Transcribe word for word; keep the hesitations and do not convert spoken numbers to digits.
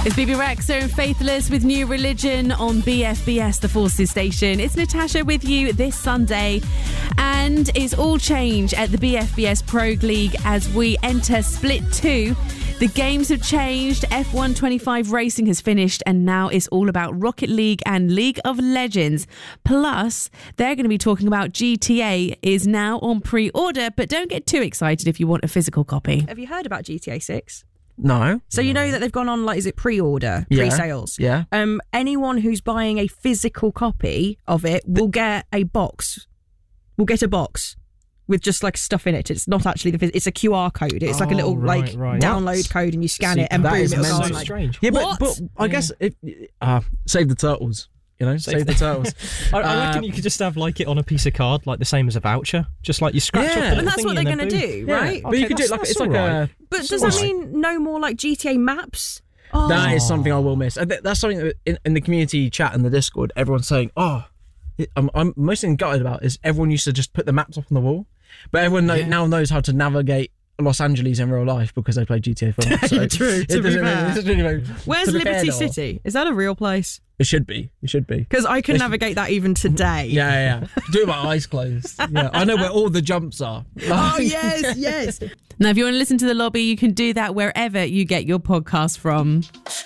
It's Bebe Rexha and Faithless with New Religion on B F B S, the Forces station. It's Natasha with you this Sunday, and it's all change at the B F B S Pro League as we enter Split two. The games have changed, F one twenty-five racing has finished, and now it's all about Rocket League and League of Legends. Plus, they're going to be talking about G T A is now on pre-order, but don't get too excited if you want a physical copy. Have you heard about G T A six? No. So you know that they've gone on, like, is it pre-order, Yeah. pre-sales? Yeah. Um, anyone who's buying a physical copy of it will get a box. Will get a box with just like stuff in it. It's not actually the. It's a Q R code. It's like a Oh, little right, like right. download What? code, and you scan See, it, and that boom, is it'll go mental. on so like. strange. Yeah, but, What? but I guess if uh, save the turtles. You know, save, Save the the- turtles. I, I Uh, reckon you could just have like it on a piece of card, like the same as a voucher. Just like you scratch Yeah. off the And little that's what thingy they're and going to then do, yeah. right? But you Okay, could do it that's- like that's it's like all right. a. But it's does all that right. mean no more like G T A maps? Oh, That is something I will miss. And th- That's something that in, in the community chat and the Discord, everyone's saying, "Oh, it, I'm, I'm mostly gutted about is everyone used to just put the maps up on the wall, but everyone know, Yeah. now knows how to navigate Los Angeles in real life because they played G T A four. So True, it to be doesn't fair. really- it doesn't really make- Where's to be fair, Liberty though, City? Is that a real place? It should be. It should be. Because I can It's- navigate that even today. Yeah, yeah. yeah. Do it with my eyes closed. Yeah, I know where all the jumps are. Oh yes, yes. Now, if you want to listen to The Lobby, you can do that wherever you get your podcast from.